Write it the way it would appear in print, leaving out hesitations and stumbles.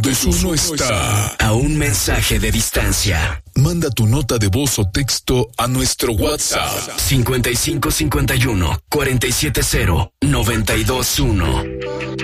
201 está a un mensaje de distancia. Manda tu nota de voz o texto a nuestro WhatsApp 5551 470 921.